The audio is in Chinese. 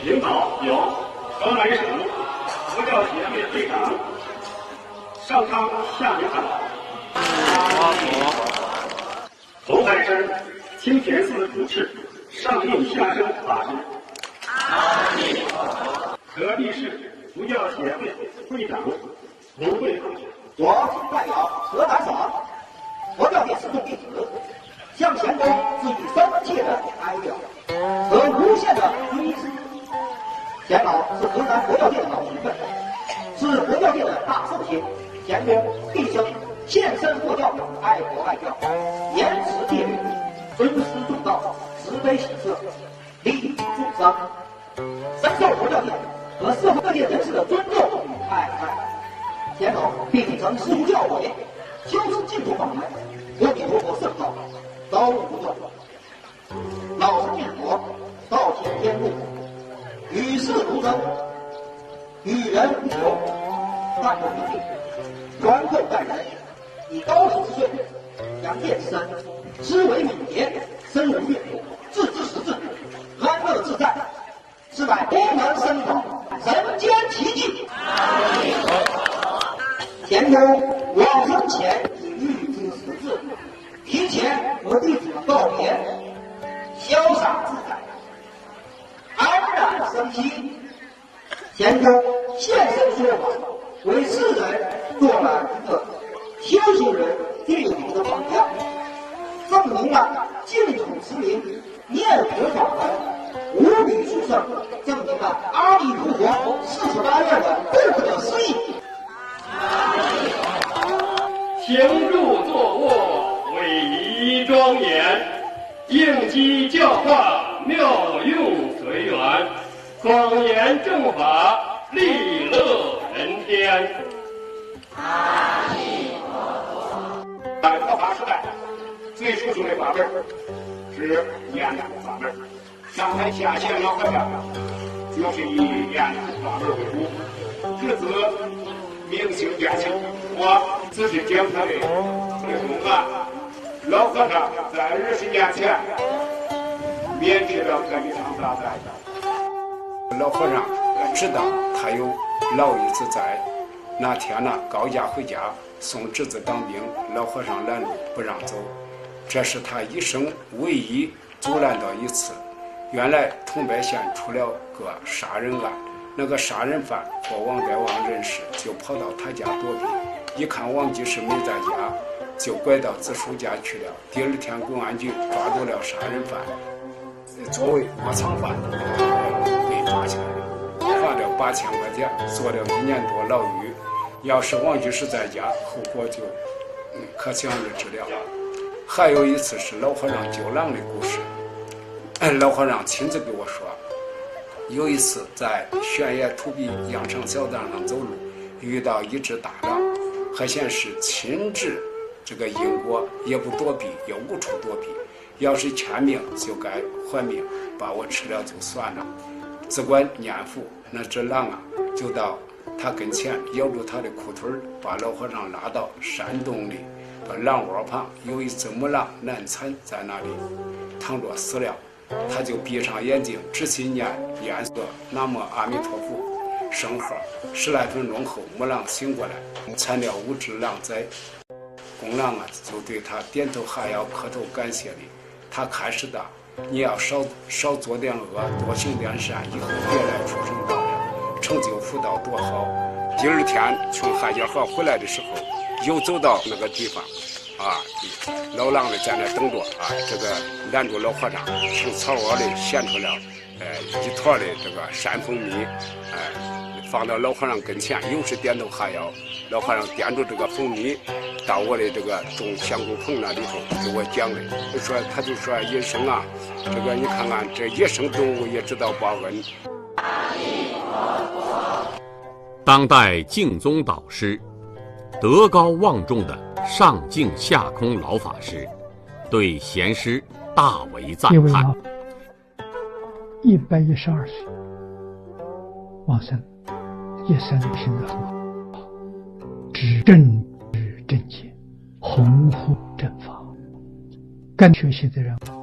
领导有河南省佛教协会会长上苍下明堂，红海山清田寺主持上应下生法师，河北市佛教协会会长卢慧慧， 我代表河南省佛教界始终弟子，向前公致以深切的哀悼和无限的追思。钱老是河南佛教界的老前辈，是佛教界的大圣卿，前公毕生献身佛教，爱国爱教，严持戒律，尊师重道，慈悲喜舍，利益众生，深受佛教界和社会各界人士的尊重与爱戴。钱老并继承师父教诲，修持净土法门，阿弥陀佛圣道，高无不断，老生念佛，道体天路，与世如真，与人无求，淡泊名利，宽厚待人，以高龄之岁，扬见之身，思维敏捷，深入阅读，置之实质，安乐自在，是乃功能深广，人间奇迹。前公往生前已预知时至，提前和弟子们告别，潇洒自在，安然生息。前公现身说法，为世人做了一个修行人最好的榜样，证明了净土持名念佛法门无比殊胜，证明了阿弥陀佛48愿的不可思议。 行住坐卧，威仪庄严，应机教化，妙用随缘，广严正法，利乐人天。阿弥陀佛。在佛法时代，最殊胜的法门是念佛法门。上台下线老和尚就是以念佛法门为主，至此明星变性。我仔细讲他的公案，老和尚在20年前免去了这一场大灾。 老和尚知道他有老一子在，那天呢高家回家送侄子当兵，老和尚拦路不让走，这是他一生唯一阻拦到一次。原来桐柏县出了个杀人案，那个杀人犯和王德旺认识，就跑到他家躲避，一看王居士没在家，就拐到子叔家去了。第二天公安局抓住了杀人犯，作为窝藏犯被抓起来，罚了8000块钱，坐了1年多牢狱。要是王居士在家，后果就可想而知了。还有一次是老和尚救狼的故事，老和尚亲自给我说，有一次在悬崖土壁羊肠小道上走路，遇到一只大狼，还显示亲治这个因果，也不躲避，也无处躲避，要是欠命就该还命，把我吃了就算了。只管念佛，那只狼啊就到他跟前咬住他的裤腿，把老和尚拉到山洞里，把狼窝旁有一只母狼难产在那里躺着死了，他就闭上眼睛直起念念诵南无阿弥陀佛圣号，10来分钟后母狼醒过来，产了5只狼崽。公狼啊就对他点头哈腰磕头感谢礼，他开始的你要少做点恶，多行点善，以后别来畜生道了，成就福道多好。第二天从汉家河回来的时候，又走到那个地方啊，老狼呢在那等着啊，这个拦住老和尚，从草窝里衔出了一坨的这个山蜂蜜，放到老和尚跟前，又是点头哈腰。老和尚掂住这个蜂蜜，到我的这个种香菇棚那里头给我讲的，他就说野生啊，这个你看看这野生动物也知道报恩。 当代净宗导师，德高望重的上净下空老法师，对贤师大为赞叹。 112岁往生，一生行得很好，知正知正见，弘护正法，跟学习的人